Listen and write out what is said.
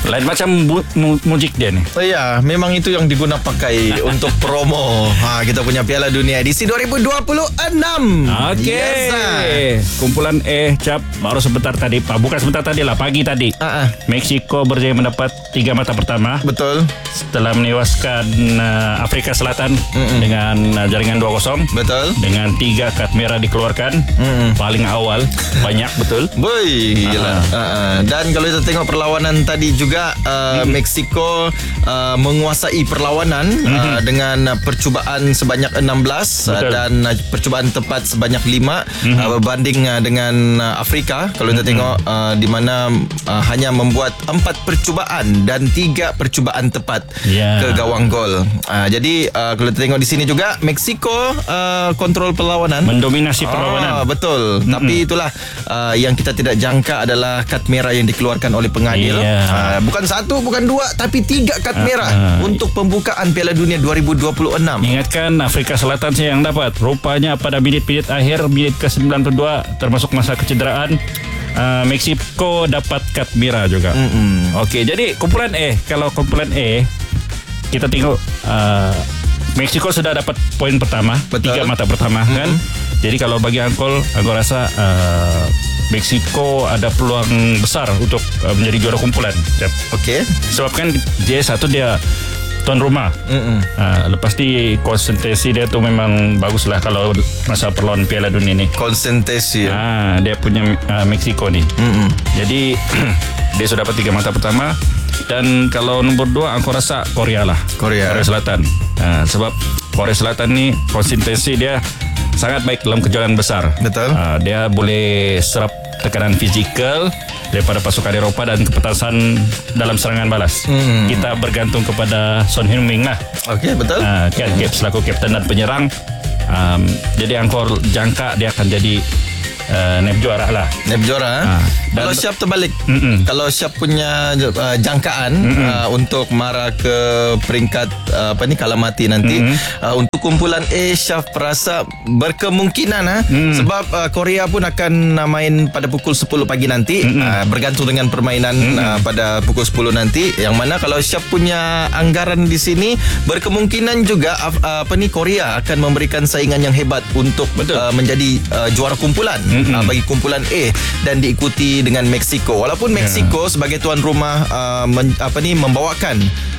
Lain macam musik dia ni. Oh ya, memang itu yang diguna pakai untuk promo kita punya Piala Dunia edisi 2026. Okey. Kumpulan E Cap baru sebentar tadi, bukan sebentar tadi lah, pagi tadi. Meksiko berjaya mendapat 3 mata pertama. Betul. Setelah menewaskan Afrika Selatan dengan jaringan 2-0. Betul. Dengan 3 kad merah dikeluarkan. Paling awal banyak betul. Boy, dan kalau kita tengok perlawanan tadi juga Meksiko menguasai perlawanan dengan percubaan sebanyak 16 dan percubaan tepat sebanyak 5 berbanding dengan Afrika. Kalau kita tengok di mana hanya membuat 4 percubaan dan 3 percubaan tepat ke gawang gol. Jadi kalau kita tengok di sini juga Meksiko kontrol perlawanan, mendominasi perlawanan. Betul. Tapi itulah yang kita tidak jangka adalah kad merah yang dikeluarkan oleh pengadil. Bukan 1, bukan 2, tapi 3 kad merah untuk pembukaan Piala Dunia 2026. Ingatkan Afrika Selatan saya yang dapat. Rupanya pada minit-minit akhir, minit ke-92 termasuk masa kecederaan, Meksiko dapat kad merah juga. Okey, jadi kumpulan E. Kalau kumpulan E, kita tengok Meksiko sudah dapat poin pertama. Betul. 3 mata pertama kan. Jadi kalau bagi Angkol rasa Meksiko ada peluang besar untuk menjadi juara kumpulan. Okey. Sebab kan dia tuan rumah. Lepas ni konsentrasi dia tu memang baguslah kalau masa perlawanan Piala Dunia ni. Konsentrasi. Dia punya Meksiko ni. Jadi dia sudah dapat 3 mata pertama. Dan kalau nombor 2 aku rasa Korea lah. Korea Selatan. Sebab Korea Selatan ni konsentrasi dia sangat baik dalam kejuaraan besar. Betul. Dia boleh serap tekanan fizikal daripada pasukan Eropah dan kepetasan dalam serangan balas. Kita bergantung kepada Son Heung-min lah. Okey, betul. Kan selaku kapten dan penyerang. Jadi Angkor jangka dia akan jadi nep juara lah. Nep juara. Kalau Syaf terbalik. Kalau Syaf punya jangkaan untuk marah ke peringkat kalah mati nanti, untuk kumpulan A, Syaf rasa berkemungkinan sebab Korea pun akan main pada pukul 10 pagi nanti, bergantung dengan permainan pada pukul 10 nanti, yang mana kalau Syaf punya anggaran di sini berkemungkinan juga Korea akan memberikan saingan yang hebat untuk menjadi juara kumpulan bagi kumpulan A dan diikuti dengan Meksiko. Walaupun Meksiko sebagai tuan rumah membawakan